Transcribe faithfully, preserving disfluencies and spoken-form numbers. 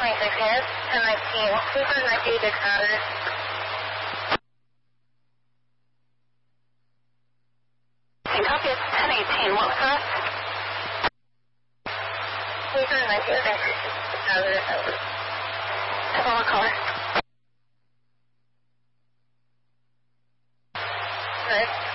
twenty-six here, ten nineteen, three five nine two six hundred. Copy, it's ten eighteen, what was that? three five nine two six hundred. Have a caller. Right.